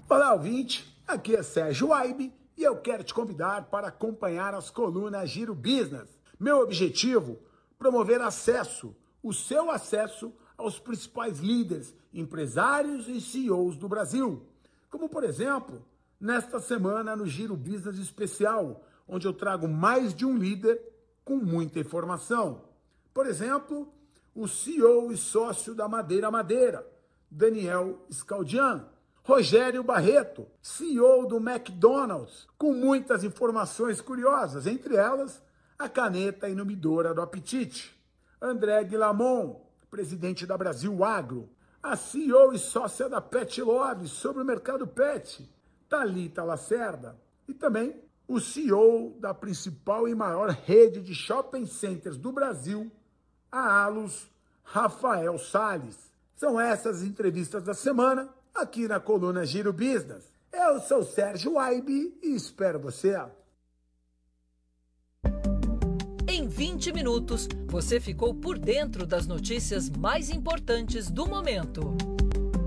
Olá, ouvinte, aqui é Sérgio Aibe e eu quero te convidar para acompanhar as colunas Giro Business. Meu objetivo, promover acesso, o seu acesso aos principais líderes, empresários e CEOs do Brasil. Como, por exemplo, nesta semana no Giro Business Especial, onde eu trago mais de um líder com muita informação. Por exemplo, o CEO e sócio da Madeira, Daniel Scaldian. Rogério Barreto, CEO do McDonald's, com muitas informações curiosas, entre elas a caneta inumidora do apetite. André Guilamon, presidente da Brasil Agro. A CEO e sócia da Pet Love sobre o mercado pet, Thalita Lacerda. E também o CEO da principal e maior rede de shopping centers do Brasil, a Alus, Rafael Salles. São essas entrevistas da semana, aqui na coluna Giro Business. Eu sou Sérgio Aibe e espero você. Em 20 minutos, você ficou por dentro das notícias mais importantes do momento.